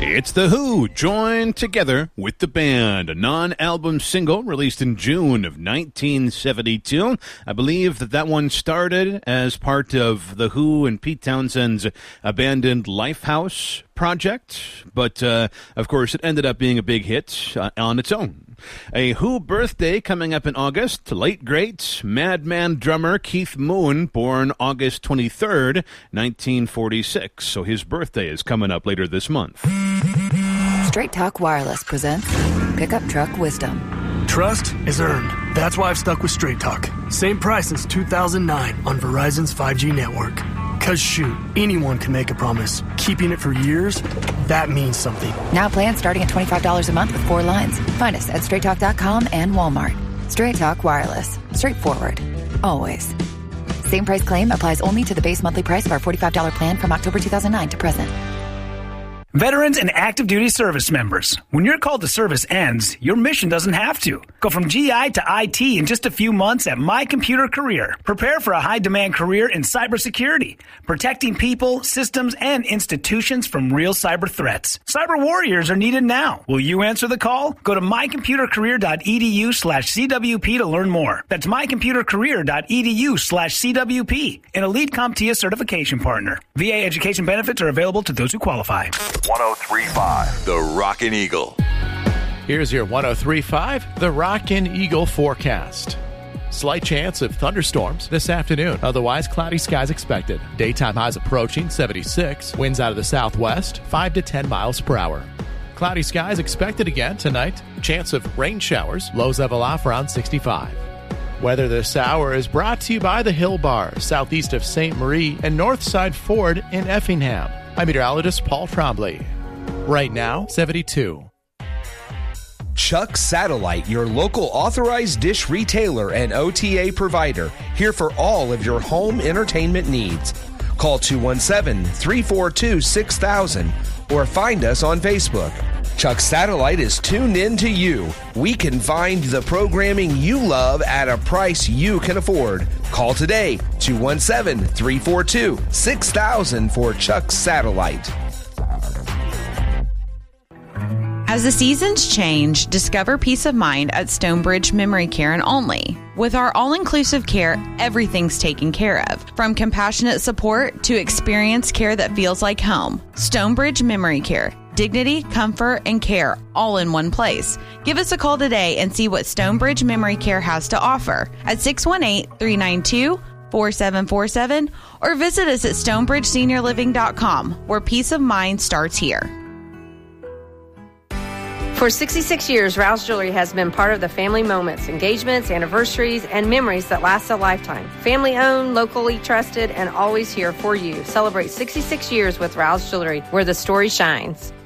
It's The Who, joined together with the band, a non-album single released in June of 1972. I believe that one started as part of The Who and Pete Townshend's abandoned Lifehouse project, but of course it ended up being a big hit on its own. A Who birthday coming up in August. Late great Madman drummer Keith Moon, born August 23rd, 1946. So his birthday is coming up later this month. Straight Talk Wireless presents Pickup Truck Wisdom. Trust is earned. That's why I've stuck with Straight Talk. Same price since 2009 on Verizon's 5G network. Cause shoot, anyone can make a promise. Keeping it for years, that means something. Now plans starting at $25 a month with 4 lines. Find us at straighttalk.com and Walmart. Straight Talk Wireless. Straightforward. Always. Same price claim applies only to the base monthly price of our $45 plan from October 2009 to present. Veterans and active duty service members, when your call to service ends, your mission doesn't have to. Go from GI to IT in just a few months at My Computer Career. Prepare for a high-demand career in cybersecurity, protecting people, systems, and institutions from real cyber threats. Cyber warriors are needed now. Will you answer the call? Go to mycomputercareer.edu/CWP to learn more. That's mycomputercareer.edu/CWP, an elite CompTIA certification partner. VA education benefits are available to those who qualify. 103.5 The Rockin' Eagle. Here's your 103.5 The Rockin' Eagle forecast. Slight chance of thunderstorms this afternoon. Otherwise, cloudy skies expected. Daytime highs approaching 76. Winds out of the southwest, 5 to 10 miles per hour. Cloudy skies expected again tonight. Chance of rain showers. Lows level off around 65. Weather this hour is brought to you by the Hill Bar, southeast of St. Marie and Northside Ford in Effingham. I'm meteorologist Paul Trombley. Right now, 72. Chuck Satellite, your local authorized dish retailer and OTA provider, here for all of your home entertainment needs. Call 217-342-6000 or find us on Facebook. Chuck Satellite is tuned in to you. We can find the programming you love at a price you can afford. Call today, 217-342-6000 for Chuck Satellite. As the seasons change, discover peace of mind at Stonebridge Memory Care and Only. With our all-inclusive care, everything's taken care of. From compassionate support to experienced care that feels like home. Stonebridge Memory Care. Dignity, comfort, and care all in one place. Give us a call today and see what Stonebridge Memory Care has to offer at 618-392-4747 or visit us at stonebridgeseniorliving.com, where peace of mind starts here. For 66 years, Rouse Jewelry has been part of the family moments, engagements, anniversaries, and memories that last a lifetime. Family owned, locally trusted, and always here for you. Celebrate 66 years with Rouse Jewelry, where the story shines.